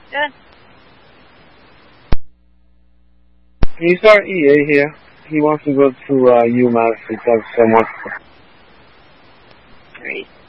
Good. Can you start EA here? He wants to go to UMass because someone. Great.